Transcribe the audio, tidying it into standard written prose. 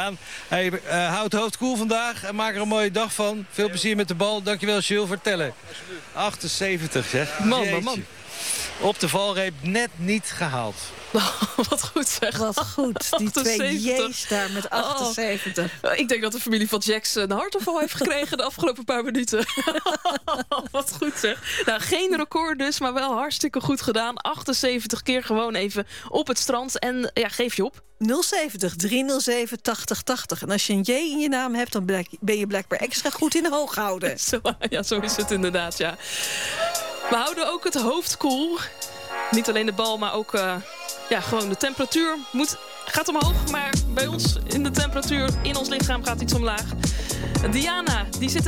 gedaan. Hey, houd het hoofd koel vandaag en maak er een mooie dag van. Veel plezier met de bal. Dankjewel, Jules, voor het tellen. 78, zeg. Man. Op de valreep net niet gehaald. Wat goed zeg. Wat goed. Die 2 J's daar met 78. Ik denk dat de familie van Jax een hartaanval heeft gekregen de afgelopen paar minuten. Wat goed zeg. Nou, geen record dus, maar wel hartstikke goed gedaan. 78 keer gewoon even op het strand. En ja, geef je op. 070 307 8080. En als je een J in je naam hebt, dan ben je blijkbaar extra goed in hoog houden. Zo is het inderdaad, ja. We houden ook het hoofd koel. Niet alleen de bal, maar ook gewoon de temperatuur gaat omhoog. Maar bij ons in de temperatuur, in ons lichaam gaat iets omlaag. Diana, die zit